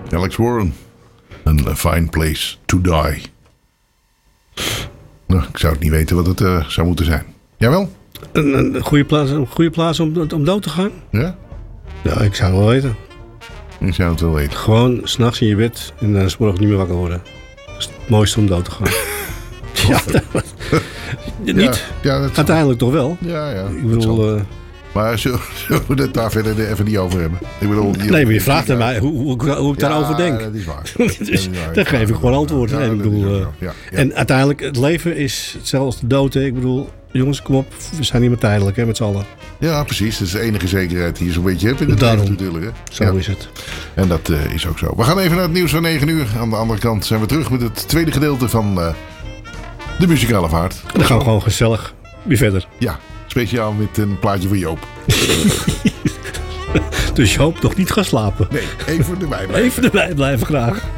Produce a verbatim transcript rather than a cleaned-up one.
Alex Warren. A Fine Place to Die. Nou, ik zou het niet weten wat het uh, zou moeten zijn. Jawel? Een, een goede plaats, een goede plaats om, om dood te gaan? Ja? Ja, ik zou het wel weten. Ik zou het wel weten. Gewoon s'nachts in je bed en dan 's morgens niet meer wakker worden. Dat is het mooiste om dood te gaan. ja, dat, niet. Ja, ja, dat uiteindelijk toch wel. Ja, ja. Ik bedoel... Uh, maar zullen we het daar verder even niet over hebben? Ik bedoel, nee, maar je vraagt aan mij hoe, hoe, hoe ik ja, daarover denk. dat is waar. dus, dat is waar. Dan geef ik gewoon antwoord. Ja, en, ik bedoel, uh, ja, ja. en uiteindelijk, het leven is hetzelfde als de dood. Hè. Ik bedoel, jongens, kom op. We zijn niet meer tijdelijk, hè, met z'n allen. Ja, precies. Dat is de enige zekerheid die je zo'n beetje hebt in het Daarom. leven natuurlijk. Hè? Zo ja. is het. En dat uh, is ook zo. We gaan even naar het nieuws van negen uur. Aan de andere kant zijn we terug met het tweede gedeelte van uh, de muzikale vaart. En dan gaan we gewoon gezellig weer verder. Ja, speciaal met een plaatje van Joop. Dus Joop nog niet gaan slapen. Nee, even erbij blijven. Even erbij blijven graag.